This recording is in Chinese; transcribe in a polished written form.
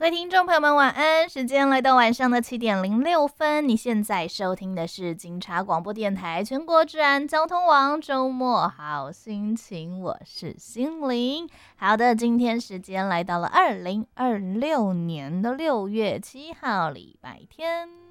各位听众朋友们，晚安！时间来到晚上的7:06，你现在收听的是警察广播电台全国治安交通网周末好心情，我是心灵。好的，今天时间来到了2026年的6月7号，礼拜天。